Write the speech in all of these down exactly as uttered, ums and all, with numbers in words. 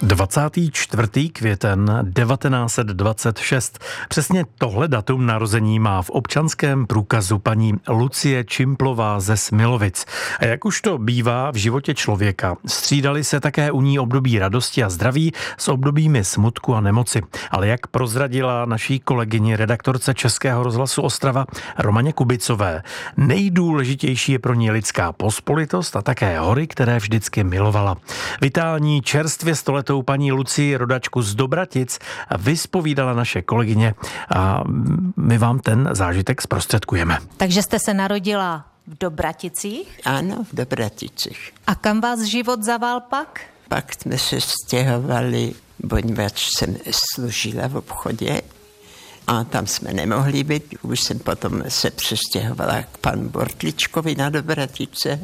dvacátého čtvrtého květen devatenáct set dvacet šest. Přesně tohle datum narození má v občanském průkazu paní Lucie Čimplová ze Smilovic. A jak už to bývá v životě člověka, střídali se také u ní období radosti a zdraví s obdobími smutku a nemoci. Ale jak prozradila naší kolegyni redaktorce Českého rozhlasu Ostrava Romaně Kubicové, nejdůležitější je pro ní lidská pospolitost a také hory, které vždycky milovala. Vitální čerstvě stoletou paní Lucii, rodačku z Dobratic, vyspovídala naše kolegyně a my vám ten zážitek zprostředkujeme. Takže jste se narodila v Dobraticích? Ano, v Dobraticích. A kam vás život zaval pak? Pak jsme se stěhovali, poněvadž jsem služila v obchodě a tam jsme nemohli být. Už jsem potom se přestěhovala k panu Bortličkovi na Dobratice.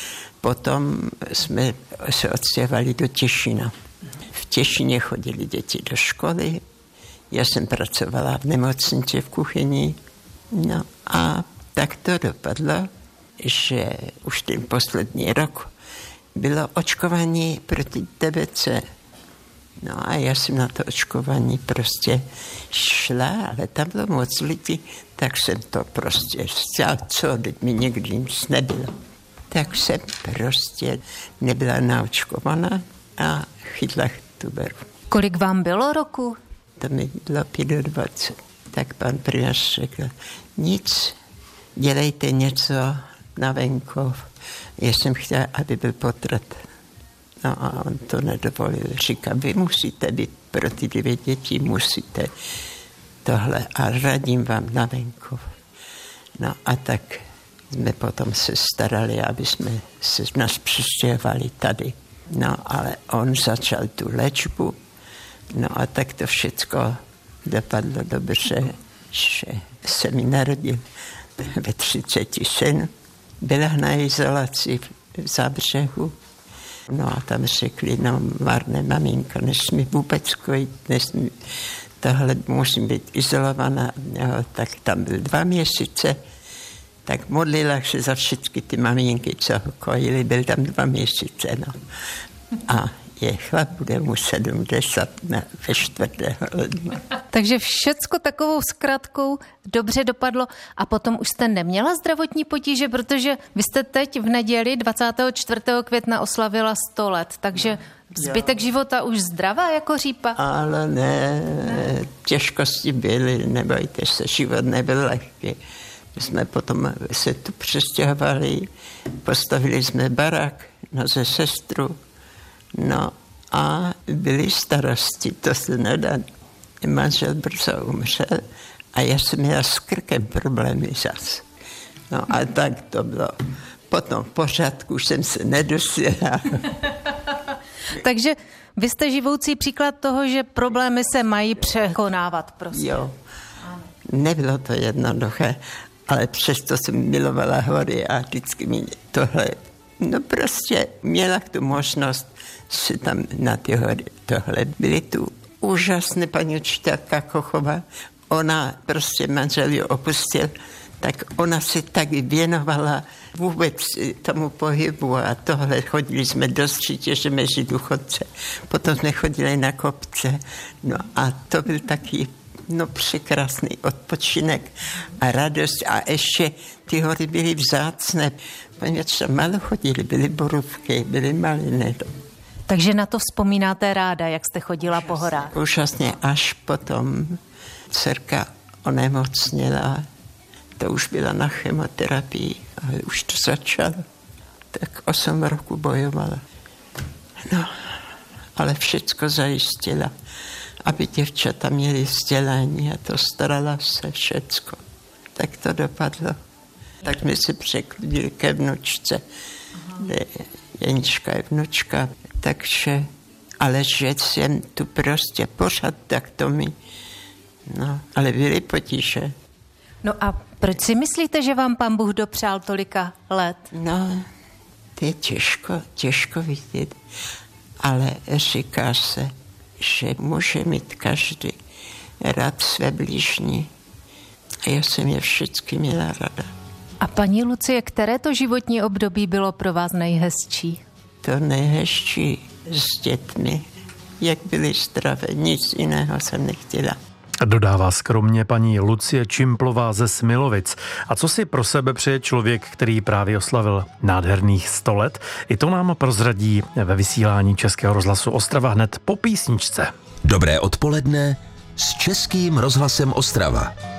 Potom jsme se odstěhovali do Těšina. V Těšině chodili děti do školy, já jsem pracovala v nemocnici v kuchyni. No a tak to dopadlo, že už ten poslední rok bylo očkování proti T B C. No a já jsem na to očkování prostě šla, ale tam bylo moc lidí, tak jsem to prostě chtěla, co, teď mi nikdy nic nebylo. Tak jsem prostě nebyla naočkovaná a chytla tuberu. Kolik vám bylo roku? To mi bylo dvacet pět. Tak pan primář řekl, nic, dělejte něco na venkov. Já jsem chtěla, aby byl potrat. No a on to nedovolil. Říká, vy musíte být pro ty dvě děti, musíte tohle a radím vám na venkov. No a tak jsme potom se starali, aby jsme se nás přistěhovali tady. No, ale on začal tu léčbu, no a tak to všecko dopadlo dobře, že se mi narodil ve třiceti syn. Byla na izolaci v Zábřehu, no a tam řekli, no marné maminko, nesmí vůbec kojit, nesmí, tohle musím být izolovaná, no, tak tam byl dva měsíce. Tak modlila se za všechny ty maminky, co ho kojili, byl tam dva měsíce, no. A je chlap, bude mu sedmdesát na, ve čtvrtého ledna. Takže všecko takovou zkratkou dobře dopadlo a potom už jste neměla zdravotní potíže, protože vy jste teď v neděli dvacátého čtvrtého května oslavila sto let, takže zbytek života už zdravá jako řípa. Ale ne, ne. Těžkosti byly, nebojte se, život nebyl lehký. My jsme potom se tu přestěhovali, postavili jsme barák, no ze sestru, no a byly starosti, to se nedá. Manžel brzo umřel a já jsem měla s krkem problémy zas. No a tak to bylo. Potom v pořádku už jsem se nedosila. Takže vy jste živoucí příklad toho, že problémy se mají překonávat, prostě. Jo, nebylo to jednoduché. Ale přesto jsem milovala hory a vždycky mi tohle, no prostě měla tu možnost si tam na ty hory tohle. Byly tu úžasné paní učitelka Kochová, ona prostě manžel ji opustil, tak ona si tak věnovala vůbec tomu pohybu a tohle. Chodili jsme do Střítěže mezi důchodce, potom jsme chodili na kopce, no a to byl taky no překrásný odpočinek a radost a ještě ty hory byly vzácné, poněvadž tam málo chodili, byly borůvky, byly maliny. Takže na to vzpomínáte ráda, jak jste chodila po horách? Úžasně, až potom dcerka onemocněla, to už byla na chemoterapii, ale už to začalo, tak osm roku bojovala. No, ale všecko zajistila, aby děvčata měly vzdělání a to starala se všecko. Tak to dopadlo. Tak jsme se překlidili ke vnučce. Jenička je vnučka, takže, ale že jsem tu prostě pořád tak to mi, no, ale byly potíže. No a proč si myslíte, že vám pan Bůh dopřál tolika let? No, to je těžko, těžko vidět, ale říká se, že může mít každý rád své blížní. A já jsem je všichni měla ráda. A paní Lucie, které to životní období bylo pro vás nejhezčí? To nejhezčí s dětmi jak byli zdravé. Nic jiného jsem nechtěla. Dodává skromně paní Lucie Čimplová ze Smilovic. A co si pro sebe přeje člověk, který právě oslavil nádherných sto let? I to nám prozradí ve vysílání Českého rozhlasu Ostrava hned po písničce. Dobré odpoledne s Českým rozhlasem Ostrava.